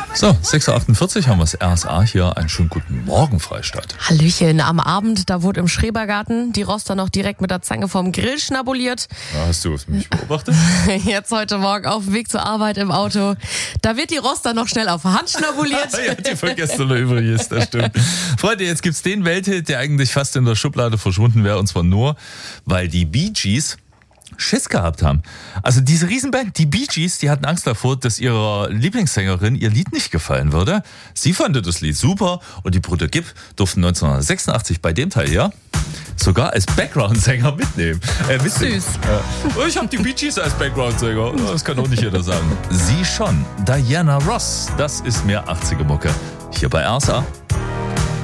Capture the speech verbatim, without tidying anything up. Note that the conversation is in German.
So, sechs Uhr achtundvierzig haben wir das R S A hier. Einen schönen guten Morgen, Freistadt. Hallöchen, am Abend, da wurde im Schrebergarten die Roster noch direkt mit der Zange vom Grill schnabuliert. Ja, hast du mich beobachtet? Jetzt heute Morgen auf dem Weg zur Arbeit im Auto. Da wird die Roster noch schnell auf Hand schnabuliert. Ja, die vergessen oder übrig ist, das stimmt. Freunde, jetzt gibt's den Welthit, der eigentlich fast in der Schublade verschwunden wäre. Und zwar nur, weil die Bee Gees Schiss gehabt haben. Also diese Riesenband, die Bee Gees, die hatten Angst davor, dass ihrer Lieblingssängerin ihr Lied nicht gefallen würde. Sie fand das Lied super und die Brüder Gibb durften neunzehnhundertsechsundachtzig bei dem Teil hier sogar als Background-Sänger mitnehmen. Äh, mitnehmen. Süß. Äh, ich habe die Bee Gees als Background-Sänger. Das kann auch nicht jeder sagen. Sie schon. Diana Ross, das ist mehr achtziger Mucke. Hier bei R S A.